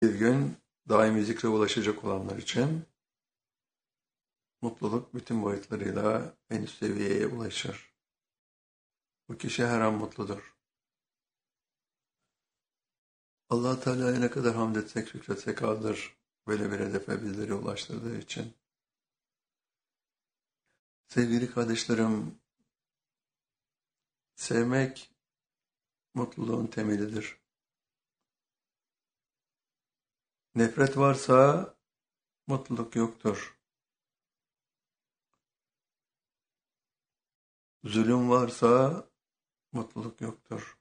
Bir gün daimi zikre ulaşacak olanlar için mutluluk bütün boyutlarıyla en üst seviyeye ulaşır. Bu kişi her an mutludur. Allah Teala'ya ne kadar hamd etsek, şükretsek azdır. Böyle bir hedefe bizleri ulaştırdığı için. Sevgili kardeşlerim, sevmek mutluluğun temelidir. Nefret varsa mutluluk yoktur. Zulüm varsa mutluluk yoktur.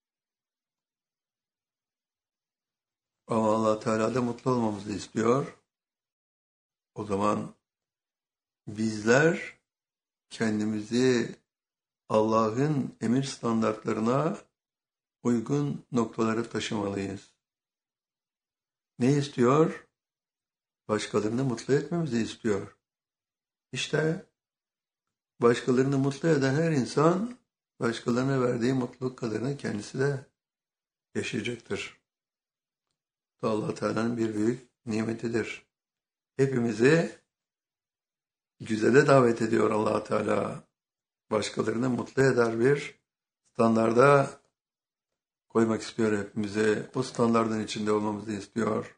Ama Allah Teala da mutlu olmamızı istiyor. O zaman bizler kendimizi Allah'ın emir standartlarına uygun noktalara taşımalıyız. Ne istiyor? Başkalarını mutlu etmemizi istiyor. İşte başkalarını mutlu eden her insan, başkalarına verdiği mutluluk kadarını kendisi de yaşayacaktır. Bu da Allah Teala'nın bir büyük nimetidir. Hepimizi güzele davet ediyor Allah Teala. Başkalarını mutlu eder bir standarda koymak istiyor hepimizi. O standardın içinde olmamızı istiyor.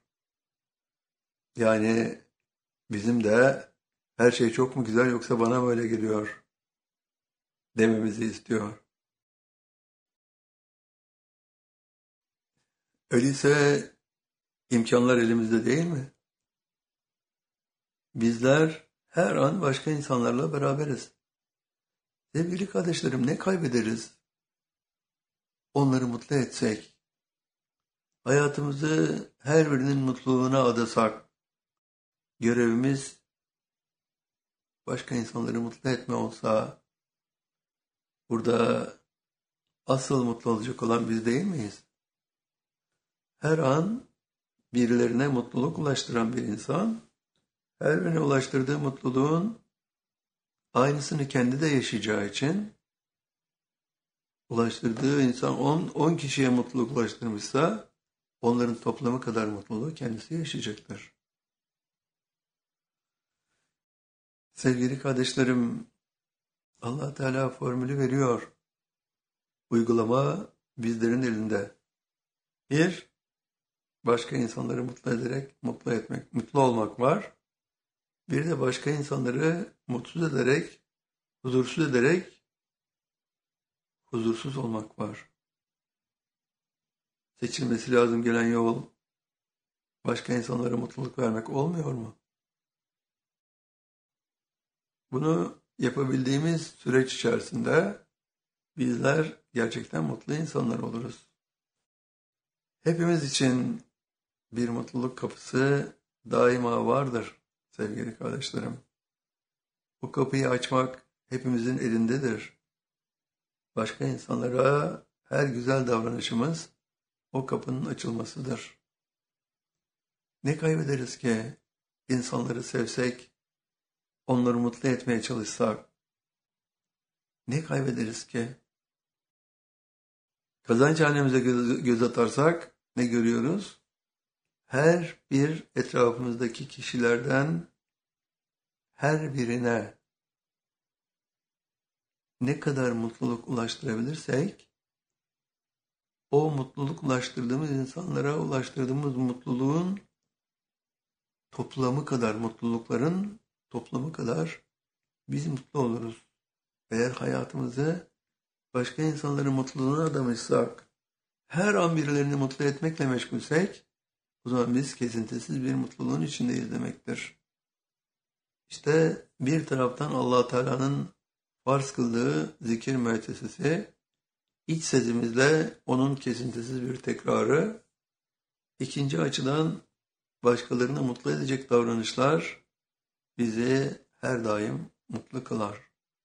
Yani bizim de her şey çok mu güzel yoksa bana mı öyle geliyor dememizi istiyor. Öyleyse imkanlar elimizde değil mi? Bizler her an başka insanlarla beraberiz. Sevgili kardeşlerim, ne kaybederiz? Onları mutlu etsek, hayatımızı her birinin mutluluğuna adasak, görevimiz başka insanları mutlu etme olsa, burada asıl mutlu olacak olan biz değil miyiz? Her an birilerine mutluluk ulaştıran bir insan, her birine ulaştırdığı mutluluğun aynısını kendi de yaşayacağı için, ulaştırdığı insan 10 kişiye mutluluk ulaştırmışsa, onların toplamı kadar mutluluğu kendisi yaşayacaktır. Sevgili kardeşlerim, Allah Teala formülü veriyor. Uygulama bizlerin elinde. Bir, başka insanları mutlu ederek mutlu etmek, mutlu olmak var. Bir de başka insanları mutsuz ederek, huzursuz olmak var. Seçilmesi lazım gelen yol, başka insanlara mutluluk vermek olmuyor mu? Bunu yapabildiğimiz süreç içerisinde bizler gerçekten mutlu insanlar oluruz. Hepimiz için bir mutluluk kapısı daima vardır sevgili kardeşlerim. Bu kapıyı açmak hepimizin elindedir. Başka insanlara her güzel davranışımız o kapının açılmasıdır. Ne kaybederiz ki insanları sevsek, onları mutlu etmeye çalışsak? Ne kaybederiz ki? Kazanç hanemize göz atarsak ne görüyoruz? Her bir etrafımızdaki kişilerden her birine ne kadar mutluluk ulaştırabilirsek, o mutluluk ulaştırdığımız insanlara ulaştırdığımız mutluluğun toplamı kadar, mutlulukların toplamı kadar biz mutlu oluruz. Eğer hayatımızı başka insanların mutluluğuna adamışsak, her an birilerini mutlu etmekle meşgulsek, o zaman biz kesintisiz bir mutluluğun içindeyiz demektir. İşte bir taraftan Allah Teala'nın farz kıldığı zikir müessesesi, iç sesimizle onun kesintisiz bir tekrarı, ikinci açıdan başkalarını mutlu edecek davranışlar bizi her daim mutlu kılar.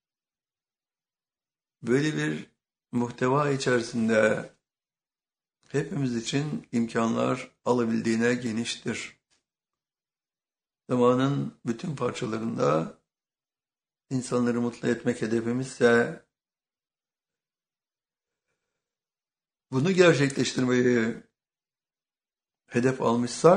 Böyle bir muhteva içerisinde hepimiz için imkanlar alabildiğine geniştir. Zamanın bütün parçalarında insanları mutlu etmek hedefimizse bunu gerçekleştirmeyi hedef almışsak